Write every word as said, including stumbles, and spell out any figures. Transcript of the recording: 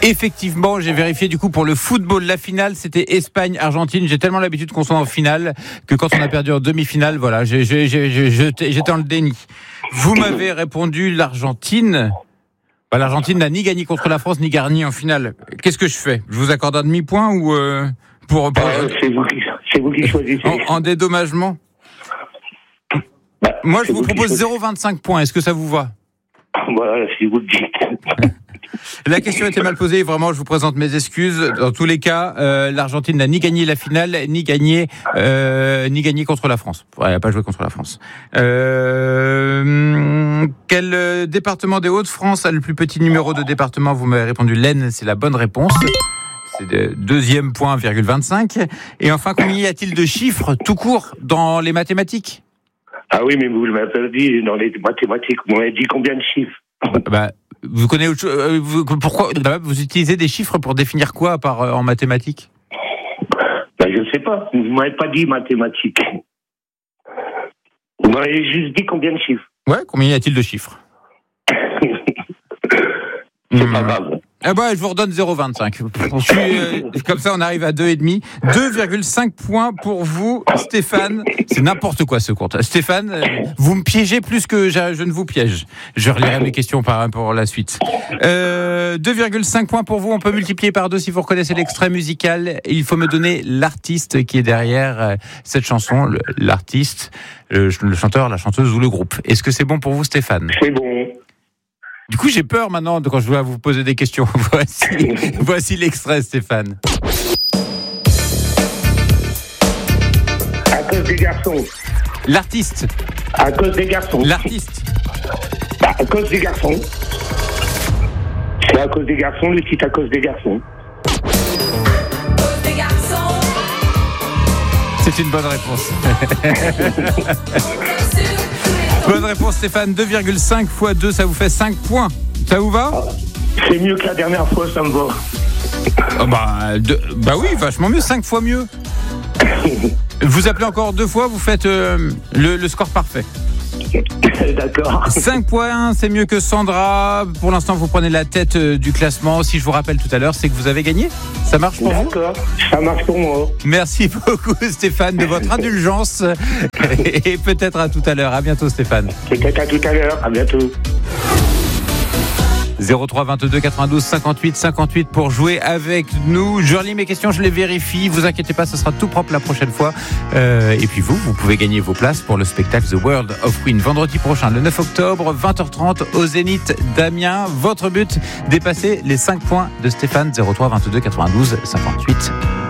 Effectivement, j'ai vérifié du coup pour le football, la finale c'était Espagne-Argentine. J'ai tellement l'habitude qu'on soit en finale que quand on a perdu en demi-finale, voilà, j'ai, j'ai, j'ai, j'ai, j'étais, j'étais dans le déni. Vous m'avez répondu l'Argentine. Bah, L'Argentine n'a ni gagné contre la France ni gagné en finale. Qu'est-ce que je fais ? Je vous accorde un demi-point ou euh, pour, pour euh, c'est, vous qui, c'est vous qui choisissez. En, en dédommagement. Bah, Moi, je vous propose zéro virgule vingt-cinq points. Est-ce que ça vous va ? Voilà, si vous le dites. La question était mal posée. Vraiment, je vous présente mes excuses. Dans tous les cas, euh, l'Argentine n'a ni gagné la finale, ni gagné, euh, ni gagné contre la France. Ouais, elle n'a pas joué contre la France. Euh, quel département des Hauts-de-France a le plus petit numéro de département ? Vous m'avez répondu l'Aisne, c'est la bonne réponse. C'est le deuxième point, virgule vingt-cinq. Et enfin, combien y a-t-il de chiffres tout court dans les mathématiques ? Ah oui, mais vous m'avez pas dit dans les mathématiques. Vous m'avez dit combien de chiffres ? Bah, vous connaissez autre chose, euh, vous, pourquoi vous utilisez des chiffres pour définir quoi par euh, en mathématiques ? Bah, je sais pas. Vous m'avez pas dit mathématiques. Vous m'avez juste dit combien de chiffres. Ouais, combien y a-t-il de chiffres ? C'est mmh. pas grave. Ah bah, je vous redonne zéro virgule vingt-cinq. Je suis, euh, comme ça, on arrive à deux virgule cinq. deux virgule cinq points pour vous, Stéphane. C'est n'importe quoi, ce compte. Stéphane, euh, vous me piégez plus que je, je ne vous piège. Je relirai mes questions par, pour la suite. Euh, deux virgule cinq points pour vous. On peut multiplier par deux si vous reconnaissez l'extrait musical. Il faut me donner l'artiste qui est derrière euh, cette chanson. Le, l'artiste, le, le chanteur, la chanteuse ou le groupe. Est-ce que c'est bon pour vous, Stéphane ? C'est bon. Du coup, j'ai peur maintenant de quand je vais vous poser des questions. Voici, voici l'extrait, Stéphane. À cause des garçons. L'artiste. À cause des garçons. L'artiste. Bah, à cause des garçons. C'est à cause des garçons, le titre à cause des garçons. Cause des garçons. C'est une bonne réponse. Bonne réponse, Stéphane. deux virgule cinq fois deux, ça vous fait cinq points. Ça vous va ? C'est mieux que la dernière fois, ça me va. Oh bah, de, bah oui, vachement mieux, cinq fois mieux. Vous appelez encore deux fois, vous faites euh, le, le score parfait. D'accord. cinq points, c'est mieux que Sandra. Pour l'instant, vous prenez la tête euh, du classement. Si je vous rappelle tout à l'heure, c'est que vous avez gagné. Ça marche pour vous ? D'accord, ça marche pour moi. Merci beaucoup, Stéphane, de votre indulgence. Et peut-être à tout à l'heure. À bientôt, Stéphane. Peut-être à tout à l'heure. À bientôt. zéro trois vingt-deux quatre-vingt-douze cinquante-huit cinquante-huit pour jouer avec nous. Je relis mes questions, je les vérifie. Vous inquiétez pas, ce sera tout propre la prochaine fois. Euh, et puis vous, vous pouvez gagner vos places pour le spectacle The World of Queen vendredi prochain, le neuf octobre, vingt heures trente au Zénith d'Amiens. Votre but, dépasser les cinq points de Stéphane. Zéro trois vingt-deux quatre-vingt-douze cinquante-huit